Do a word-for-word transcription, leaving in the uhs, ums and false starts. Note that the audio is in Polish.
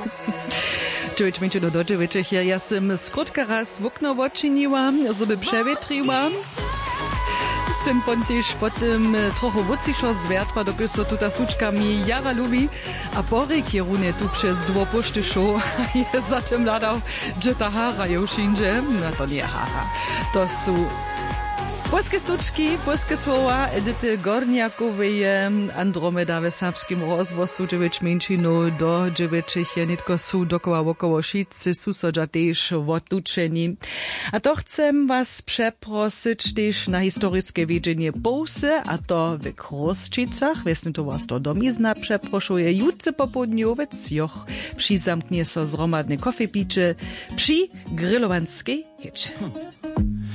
Dziewięć minut do dziewięciu. Ja sam skrótka raz w okno odczyniłam, żeby przewietriłam. Sem pontež potem trochu wocišo zwiertwa, dokud so tuta slučka mi jara lubi. A Borik je rune tu przez dwo poštyšo je zatem ladał, że ta hara je všinže. No to nie hara. To są polskie sztuczki, polskie słowa Edyty Gorniakowej, Andromeda w serbskim rozwoju dziewięć minut do dziewięciu, nitko są dokoła wokoło wszyscy susodża też odluczeni. A to chcę was przeprosić też na historyczne wiedzenie Polsy, a to w Kroszczycach. Wiesny to was to domizna przeproszuje jutce popodniowiec, joch przy zamknie so zromadne kofepicie przy grillowanskiej hecze.